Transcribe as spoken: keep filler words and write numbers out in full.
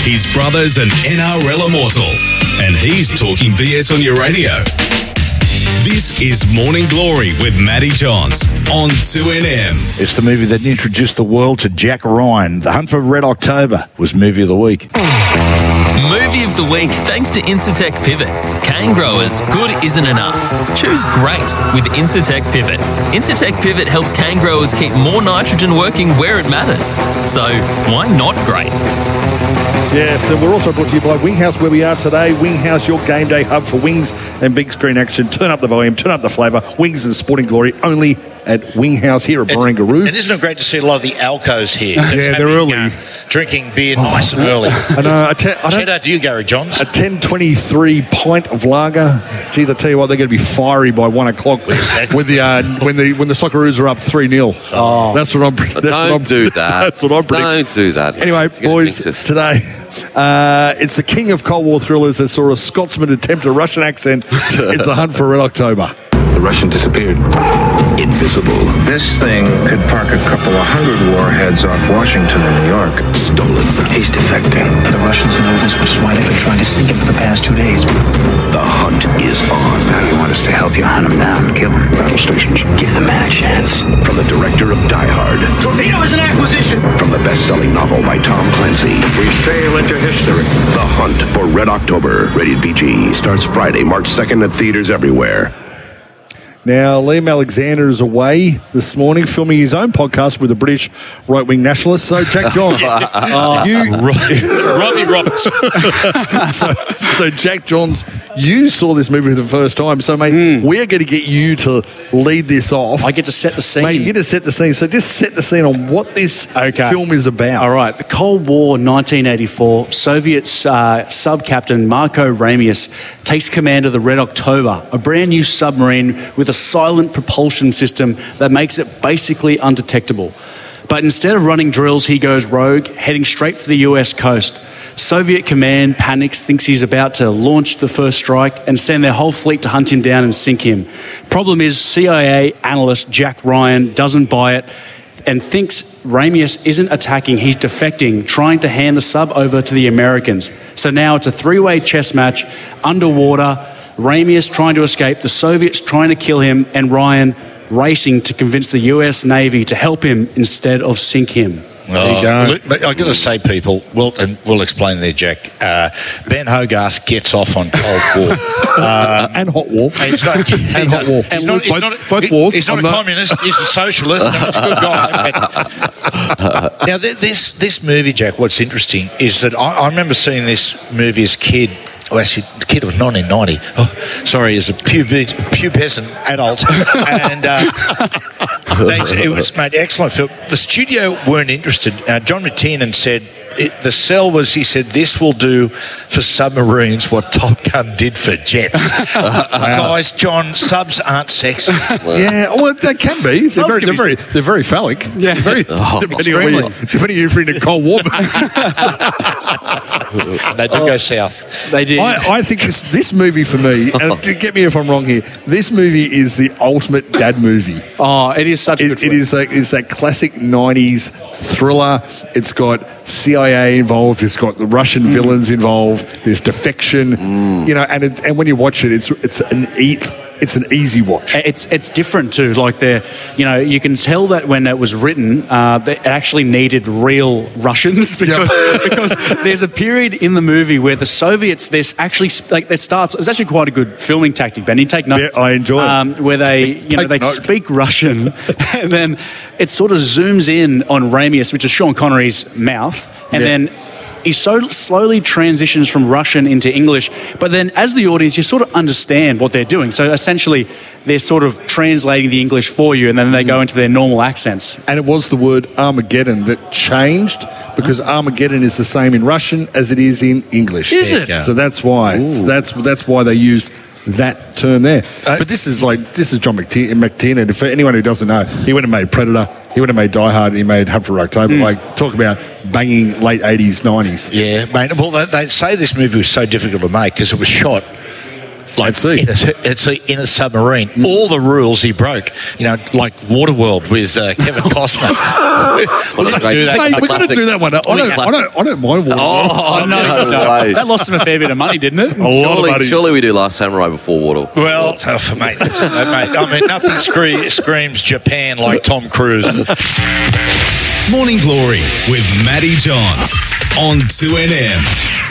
His brother's an N R L immortal, and he's talking B S on your radio. This is Morning Glory with Matty Johns on two N M. It's the movie that introduced the world to Jack Ryan. The Hunt for Red October was Movie of the Week. Movie of the Week, thanks to Incitec Pivot. Cane growers, good isn't enough. Choose great with Incitec Pivot. Incitec Pivot helps cane growers keep more nitrogen working where it matters. So why not great? Yes, and we're also brought to you by Winghouse, where we are today. Winghouse, your game day hub for wings and big screen action. Turn up the volume, turn up the flavour. Wings and Sporting Glory only at Winghouse here at Barangaroo. And isn't it great to see a lot of the alcos here? Yeah, they're having, early. Uh, drinking beer nice and early. And, uh, I te- I Shout out to you, Gary Johns. A ten twenty-three pint of lager. Geez, I tell you what, they're going to be fiery by one o'clock with the uh, when the when the Socceroos are up three nil. Oh, that's what I'm. That's don't what I'm, do that. That's what I'm predicting. Don't do that. Anyway, boys, today uh, it's the king of Cold War thrillers that saw a Scotsman attempt a Russian accent. It's The Hunt for Red October. The Russian disappeared. Invisible. This thing could park a couple of hundred warheads off Washington and New York. Stolen. He's defecting. The Russians know this, which is why they've been trying to sink him for the past two days. The hunt is on. Now you want us to help you hunt him down and kill him? Battle stations. Give the man a chance. From the director of Die Hard. Torpedo is an acquisition. From the best-selling novel by Tom Clancy. We sail into history. The Hunt for Red October. Rated P G. Starts Friday, March second at theaters everywhere. Now, Liam Alexander is away this morning filming his own podcast with the British right-wing nationalists. So, Jack Johns, oh, you... Robbie Roberts. so, so, Jack Johns, you saw this movie for the first time. So, mate, mm. we're going to get you to lead this off. I get to set the scene. Mate, you get to set the scene. So, just set the scene on what this okay. film is about. All right. The Cold War, nineteen eighty-four. Soviet uh, sub-captain Marko Ramius takes command of the Red October, a brand new submarine with a silent propulsion system that makes it basically undetectable. But instead of running drills, he goes rogue, heading straight for the U S coast. Soviet command panics, thinks he's about to launch the first strike and send their whole fleet to hunt him down and sink him. Problem is, C I A analyst Jack Ryan doesn't buy it and thinks Ramius isn't attacking, he's defecting, trying to hand the sub over to the Americans. So now it's a three-way chess match, underwater, Ramius trying to escape, the Soviets trying to kill him, and Ryan racing to convince the U S Navy to help him instead of sink him. There you go. Look, I've got to say, people, we'll, and we'll explain there, Jack. Uh, Ben Hogarth gets off on Cold War. Um, and Hot War. And, not, and Hot War. He's not, he's both, not, both wars. He's not a communist, he's a socialist, and he's a good guy. Now, this, this movie, Jack, what's interesting is that I, I remember seeing this movie as a kid. Oh, actually, the kid was nineteen ninety. Oh, sorry, as a pube- pubescent adult. And uh, they, it was made excellent film. The studio weren't interested. Uh, John McTiernan said, it, the sell was, he said, this will do for submarines what Top Gun did for jets. Wow. Guys, John, subs aren't sexy. Well. Yeah, well, they can be. They're very, they're, very, they're very phallic. Yeah. Very, oh, depending, on you, depending if you're in a Cold War. They did oh, go south. They did. I, I think this, this movie for me, and get me if I'm wrong here, this movie is the ultimate dad movie. Oh, it is such a it, good It is like, it's that classic nineties thriller. It's got C I A involved. It's got the Russian mm. villains involved. There's defection. Mm. You know, and it, and when you watch it, it's it's an eat. It's an easy watch. It's it's different too. Like they're, you know, you can tell that when it was written, uh, that it actually needed real Russians because yep. because there's a period in the movie where the Soviets, there's actually like it starts. It's actually quite a good filming tactic, Benny. Take notes. Yeah, I enjoy um, it. Where they, take, you know, they note. speak Russian, and then it sort of zooms in on Ramius, which is Sean Connery's mouth, and yeah. then. He so slowly transitions from Russian into English, but then as the audience, you sort of understand what they're doing. So essentially, they're sort of translating the English for you, and then they go into their normal accents. And it was the word Armageddon that changed, because Armageddon is the same in Russian as it is in English. Is it? So that's why. So that's that's why they used that term there. Uh, but this is like this is John McTiernan. If anyone who doesn't know, he went and made Predator. He went and made Die Hard, and he made Hunt for October. Mm. Like, talk about banging late eighties, nineties. Yeah, mate. Well, they, they say this movie was so difficult to make because it was shot like At sea. in a, at sea, in a submarine. All the rules he broke. You know, like Waterworld with uh, Kevin Costner. What a great- do that. Mate, we're going to classic. do that one. I don't, I don't, I don't mind water. Oh, no, no way. That lost him a fair bit of money, didn't it? A lot of Surely, money. surely we do Last Samurai before Water. Well, oh, mate, listen, uh, mate, I mean, nothing scre- screams Japan like Tom Cruise. Morning Glory with Matty Johns on two N M.